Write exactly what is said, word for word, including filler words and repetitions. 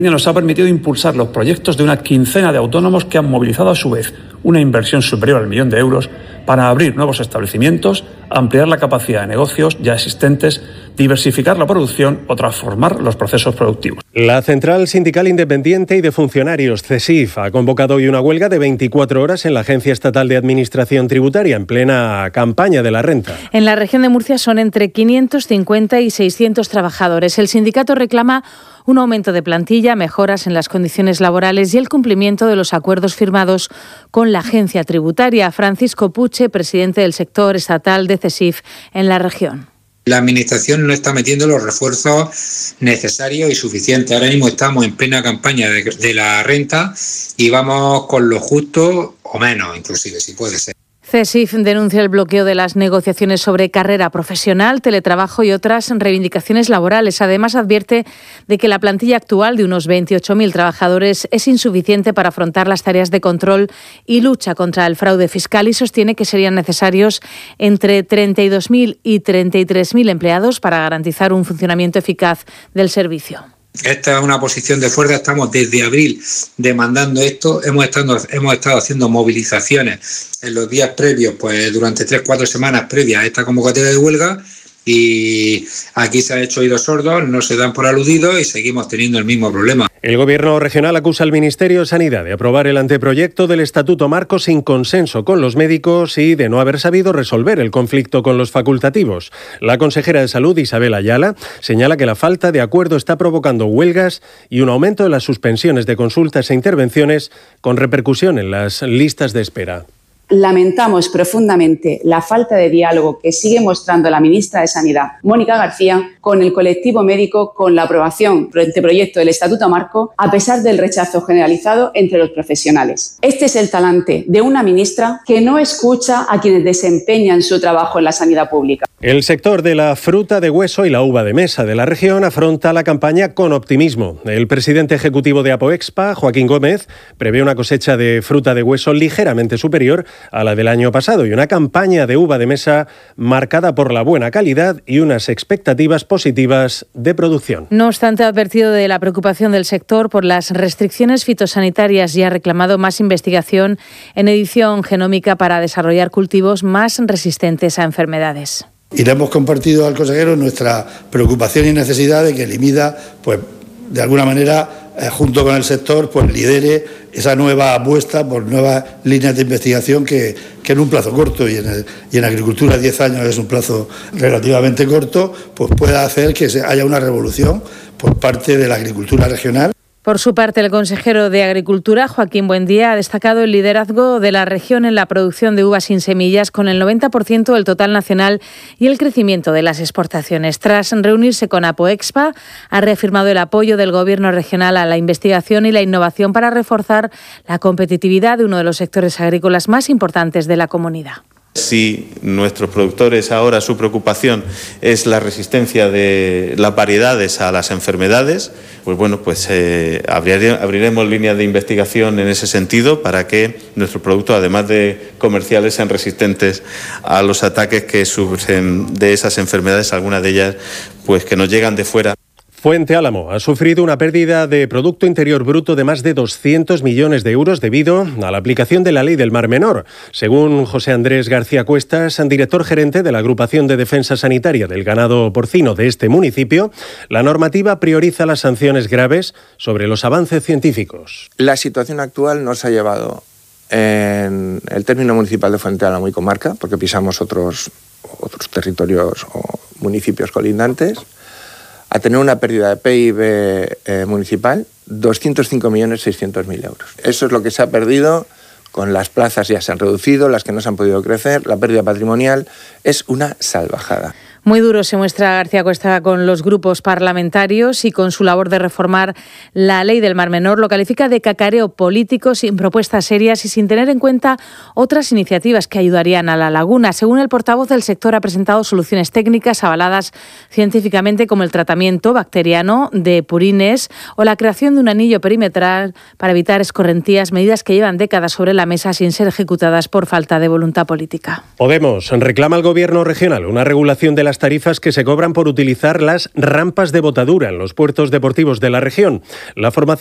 Nos ha permitido impulsar los proyectos de una quincena de autónomos que han movilizado a su vez una inversión superior al millón de euros para abrir nuevos establecimientos, ampliar la capacidad de negocios ya existentes, diversificar la producción o transformar los procesos productivos. La Central Sindical Independiente y de Funcionarios, CESIF, ha convocado hoy una huelga de veinticuatro horas en la Agencia Estatal de Administración Tributaria, en plena campaña de la renta. En la región de Murcia son entre quinientos cincuenta y seiscientos trabajadores. El sindicato reclama un aumento de plantilla, mejoras en las condiciones laborales y el cumplimiento de los acuerdos firmados con la agencia tributaria. Francisco Puche, presidente del sector estatal de CESIF en la región. La Administración no está metiendo los refuerzos necesarios y suficientes. Ahora mismo estamos en plena campaña de, de la renta y vamos con lo justo o menos, inclusive, si puede ser. CESIF denuncia el bloqueo de las negociaciones sobre carrera profesional, teletrabajo y otras reivindicaciones laborales. Además, advierte de que la plantilla actual de unos veintiocho mil trabajadores es insuficiente para afrontar las tareas de control y lucha contra el fraude fiscal y sostiene que serían necesarios entre treinta y dos mil y treinta y tres mil empleados para garantizar un funcionamiento eficaz del servicio. Esta es una posición de fuerza, estamos desde abril demandando esto, hemos estado, hemos estado haciendo movilizaciones en los días previos, pues durante tres, cuatro semanas previas a esta convocatoria de huelga y aquí se han hecho oídos sordos, no se dan por aludidos y seguimos teniendo el mismo problema. El Gobierno regional acusa al Ministerio de Sanidad de aprobar el anteproyecto del Estatuto Marco sin consenso con los médicos y de no haber sabido resolver el conflicto con los facultativos. La consejera de Salud, Isabel Ayala, señala que la falta de acuerdo está provocando huelgas y un aumento de las suspensiones de consultas e intervenciones con repercusión en las listas de espera. Lamentamos profundamente la falta de diálogo que sigue mostrando la ministra de Sanidad, Mónica García, con el colectivo médico con la aprobación del anteproyecto del Estatuto Marco, a pesar del rechazo generalizado entre los profesionales. Este es el talante de una ministra que no escucha a quienes desempeñan su trabajo en la sanidad pública. El sector de la fruta de hueso y la uva de mesa de la región afronta la campaña con optimismo. El presidente ejecutivo de Apoexpa, Joaquín Gómez, prevé una cosecha de fruta de hueso ligeramente superior a la del año pasado y una campaña de uva de mesa marcada por la buena calidad y unas expectativas positivas de producción. No obstante, ha advertido de la preocupación del sector por las restricciones fitosanitarias y ha reclamado más investigación en edición genómica para desarrollar cultivos más resistentes a enfermedades. Y le hemos compartido al consejero nuestra preocupación y necesidad de que el IMIDA, pues, de alguna manera, eh, junto con el sector, pues lidere esa nueva apuesta por nuevas líneas de investigación que, que en un plazo corto, y en, el, y en agricultura diez años es un plazo relativamente corto, pues pueda hacer que se, haya una revolución por parte de la agricultura regional. Por su parte, el consejero de Agricultura, Joaquín Buendía, ha destacado el liderazgo de la región en la producción de uvas sin semillas, con el noventa por ciento del total nacional y el crecimiento de las exportaciones. Tras reunirse con Apoexpa, ha reafirmado el apoyo del Gobierno regional a la investigación y la innovación para reforzar la competitividad de uno de los sectores agrícolas más importantes de la comunidad. Si nuestros productores ahora su preocupación es la resistencia de las variedades a las enfermedades, pues bueno, pues eh, abriremos líneas de investigación en ese sentido para que nuestros productos, además de comerciales, sean resistentes a los ataques que sufren de esas enfermedades, algunas de ellas pues que nos llegan de fuera. Fuente Álamo ha sufrido una pérdida de Producto Interior Bruto de más de doscientos millones de euros debido a la aplicación de la Ley del Mar Menor. Según José Andrés García Cuestas, director gerente de la Agrupación de Defensa Sanitaria del Ganado Porcino de este municipio, la normativa prioriza las sanciones graves sobre los avances científicos. La situación actual nos ha llevado en el término municipal de Fuente Álamo y comarca, porque pisamos otros, otros territorios o municipios colindantes, a tener una pérdida de P I B eh, municipal doscientos cinco millones seiscientos mil euros. Eso es lo que se ha perdido, con las plazas ya se han reducido, las que no se han podido crecer, la pérdida patrimonial es una salvajada. Muy duro se muestra García Cuesta con los grupos parlamentarios y con su labor de reformar la Ley del Mar Menor. Lo califica de cacareo político, sin propuestas serias y sin tener en cuenta otras iniciativas que ayudarían a la laguna. Según el portavoz del sector, ha presentado soluciones técnicas avaladas científicamente, como el tratamiento bacteriano de purines o la creación de un anillo perimetral para evitar escorrentías, medidas que llevan décadas sobre la mesa sin ser ejecutadas por falta de voluntad política. Podemos reclama al Gobierno regional una regulación de la las tarifas que se cobran por utilizar las rampas de botadura en los puertos deportivos de la región. La formación